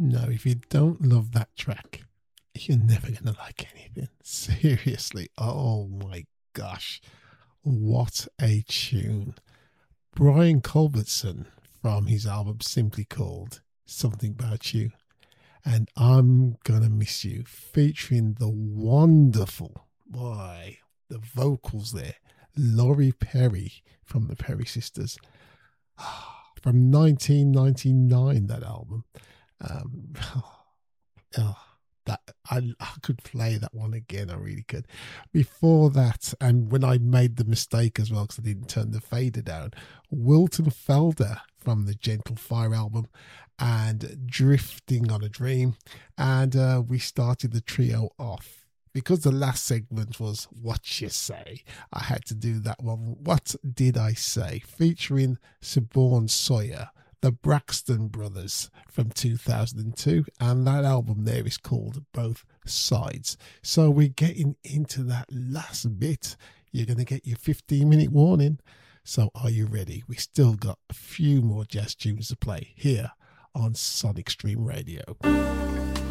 No, if you don't love that track, you're never going to like anything. Seriously. Oh my gosh. What a tune. Brian Culbertson from his album simply called Something About You. And I'm Gonna Miss You, featuring the wonderful, boy, the vocals there, Laurie Perry from the Perry Sisters. From 1999, that album. Um, that I could play that one again. I really could. Before that, and when I made the mistake as well because I didn't turn the fader down, Wilton Felder from the Gentle Fire album, and Drifting on a Dream, and we started the trio off. Because the last segment was What You Say, I had to do that one. What Did I Say? Featuring Siobhan Sawyer, the Braxton Brothers from 2002. And that album there is called Both Sides. So we're getting into that last bit. You're going to get your 15-minute warning. So are you ready? We still got a few more jazz tunes to play here on Sonic Stream Radio.